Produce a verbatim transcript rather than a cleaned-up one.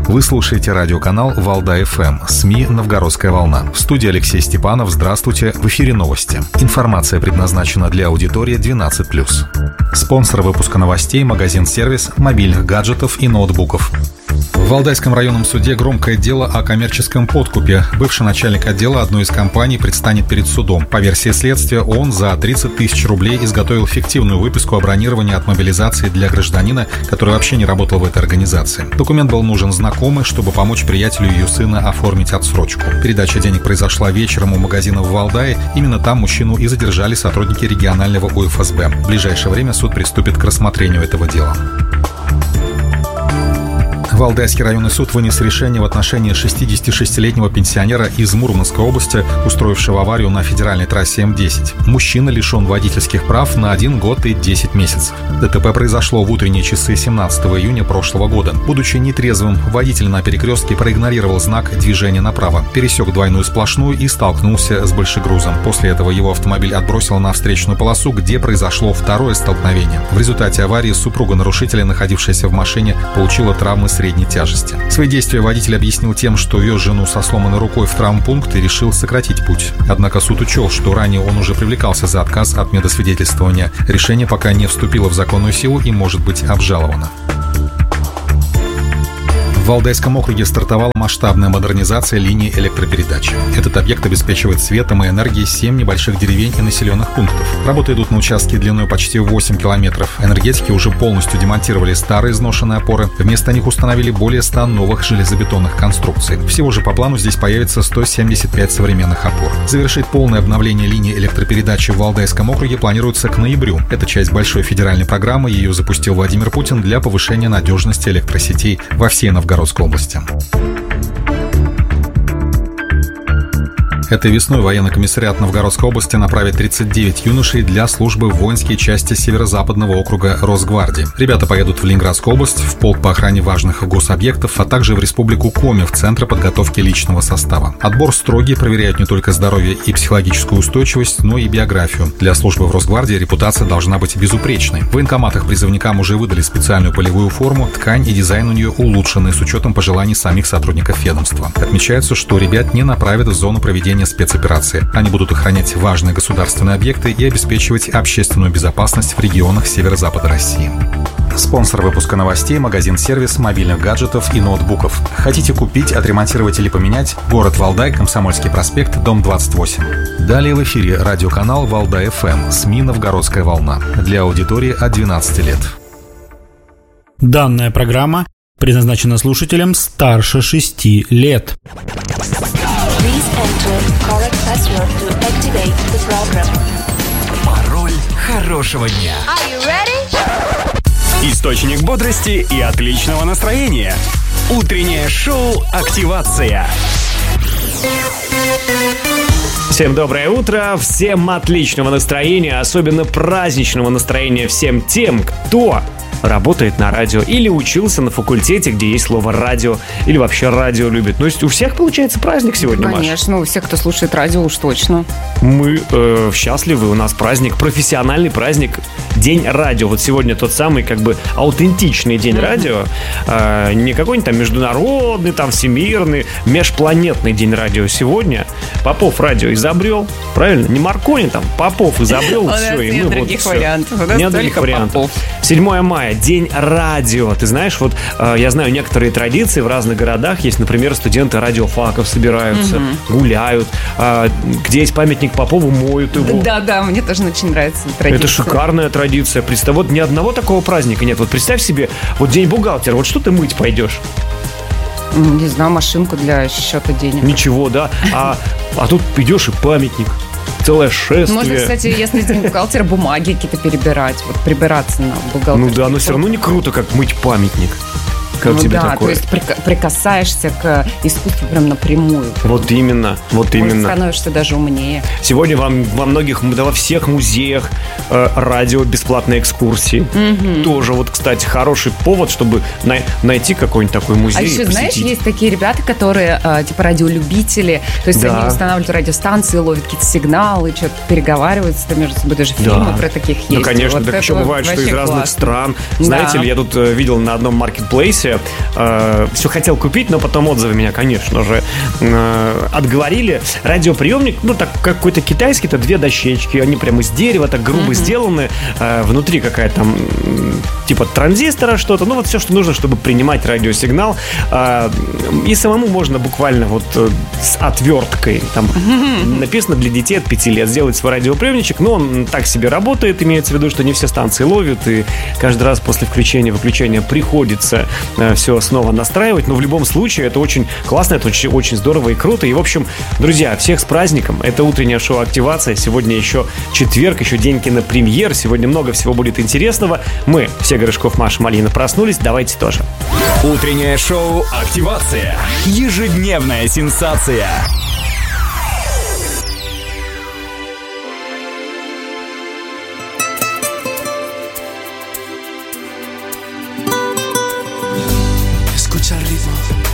Вы слушаете радиоканал «Валдай-эф эм», СМИ «Новгородская волна». В студии Алексей Степанов. Здравствуйте. В эфире новости. Информация предназначена для аудитории двенадцать плюс. Спонсор выпуска новостей – магазин-сервис мобильных гаджетов и ноутбуков. В Валдайском районном суде громкое дело о коммерческом подкупе. Бывший начальник отдела одной из компаний предстанет перед судом. По версии следствия, он за тридцать тысяч рублей изготовил фиктивную выписку о бронировании от мобилизации для гражданина, который вообще не работал в этой организации. Документ был нужен знакомый, чтобы помочь приятелю ее сына оформить отсрочку. Передача денег произошла вечером у магазина в Валдае. Именно там мужчину и задержали сотрудники регионального У Эф Эс Бэ. В ближайшее время суд приступит к рассмотрению этого дела. Валдайский районный суд вынес решение в отношении шестидесятишестилетнего пенсионера из Мурманской области, устроившего аварию на федеральной трассе М десять. Мужчина лишен водительских прав на один год и десять месяцев. ДТП произошло в утренние часы семнадцатого июня прошлого года. Будучи нетрезвым, водитель на перекрестке проигнорировал знак движения направо, пересек двойную сплошную и столкнулся с большегрузом. После этого его автомобиль отбросило на встречную полосу, где произошло второе столкновение. В результате аварии супруга нарушителя, находившаяся в машине, получила травмы средней тяжести. Свои действия водитель объяснил тем, что вез жену со сломанной рукой в травмпункт и решил сократить путь. Однако суд учел, что ранее он уже привлекался за отказ от медосвидетельствования. Решение пока не вступило в законную силу и может быть обжаловано. В Валдайском округе стартовала масштабная модернизация линии электропередач. Этот объект обеспечивает светом и энергией семь небольших деревень и населенных пунктов. Работы идут на участке длиной почти восемь километров. Энергетики уже полностью демонтировали старые изношенные опоры. Вместо них установили более ста новых железобетонных конструкций. Всего же по плану здесь появится сто семьдесят пять современных опор. Завершить полное обновление линии электропередачи в Валдайском округе планируется к ноябрю. Это часть большой федеральной программы. Ее запустил Владимир Путин для повышения надежности электросетей во всей Новгородской области. Этой весной военный комиссариат Новгородской области направит тридцать девять юношей для службы в воинские части северо-западного округа Росгвардии. Ребята поедут в Ленинградскую область, в полк по охране важных гособъектов, а также в республику Коми, в Центр подготовки личного состава. Отбор строгий, проверяют не только здоровье и психологическую устойчивость, но и биографию. Для службы в Росгвардии репутация должна быть безупречной. В военкоматах призывникам уже выдали специальную полевую форму, ткань и дизайн у нее улучшены с учетом пожеланий самих сотрудников ведомства. Отмечается, что ребят не направят в зону проведения спецоперации. Они будут охранять важные государственные объекты и обеспечивать общественную безопасность в регионах северо-запада России. Спонсор выпуска новостей – магазин-сервис мобильных гаджетов и ноутбуков. Хотите купить, отремонтировать или поменять? Город Валдай, Комсомольский проспект, дом двадцать восемь. Далее в эфире радиоканал «Валдай-эф эм», СМИ «Новгородская волна». Для аудитории от двенадцати лет. Данная программа предназначена слушателям старше шести лет. Пароль хорошего дня. Источник бодрости и отличного настроения. Утреннее шоу «Активация». Всем доброе утро, всем отличного настроения, особенно праздничного настроения всем тем, кто работает на радио или учился на факультете, где есть слово «радио», или вообще радио любит. Ну, у всех, получается, праздник сегодня, Маш? Конечно, у всех, кто слушает радио, уж точно. Мы э, счастливы, у нас праздник, профессиональный праздник, День радио. Вот сегодня тот самый, как бы, аутентичный День mm-hmm. радио. Э, не какой-нибудь там международный, там, всемирный, межпланетный День радио. Сегодня Попов радио изобрел, правильно? Не Маркони, там, Попов изобрел, все, и мы вот... Нет других вариантов, у нас нет других вариантов. Попов. седьмое мая, День радио. Ты знаешь, вот э, я знаю некоторые традиции в разных городах. Есть, например, студенты радиофаков собираются, угу. гуляют. Э, где есть памятник Попову, моют его. Да-да, мне тоже очень нравится традиция. Это шикарная традиция. Представь, вот ни одного такого праздника нет. Вот представь себе, вот День бухгалтера. Вот что ты мыть пойдешь? Не знаю, машинку для счета денег. Ничего, да. А, а тут идешь и памятник. Целое шествие. Можно, кстати, если день бухгалтера, бумаги какие-то перебирать, вот прибираться на бухгалтерию. Ну да, но все равно не круто, как мыть памятник. Как ну тебе да, такое? То есть прикасаешься к искусству прям напрямую. Вот именно, вот Может, именно. становишься даже умнее. Сегодня вам во многих, да, во всех музеях э, радио бесплатные экскурсии. Mm-hmm. Тоже вот, кстати, хороший повод, чтобы на- найти какой-нибудь такой музей. А еще, посетить. знаешь, есть такие ребята, которые э, типа радиолюбители. То есть да. они устанавливают радиостанции, ловят какие-то сигналы, что-то переговариваются там между собой. Даже фильмы да. про таких есть. Ну, конечно, вот так еще бывает, что из разных классно. стран. Да. Знаете ли, я тут э, видел на одном маркетплейсе все, э, все хотел купить, но потом отзывы меня, конечно же, э, отговорили. Радиоприемник, ну, так какой-то китайский, это две дощечки, они прямо из дерева, так грубо mm-hmm. сделаны, э, внутри какая-то там, типа транзистора что-то, ну, вот все, что нужно, чтобы принимать радиосигнал. Э, и самому можно буквально вот э, с отверткой, там mm-hmm. написано для детей от пяти лет, сделать свой радиоприемничек, но он так себе работает, имеется в виду, что не все станции ловят, и каждый раз после включения-выключения приходится э, все снова настраивать, но в любом случае это очень классно, это очень, очень здорово и круто. И, в общем, друзья, всех с праздником. Это утреннее шоу «Активация». Сегодня еще четверг, еще день кинопремьер. Сегодня много всего будет интересного. Мы, все Горшков, Маша, Малина, проснулись. Давайте тоже. Утреннее шоу «Активация». Ежедневная сенсация. Escucha el ritmo.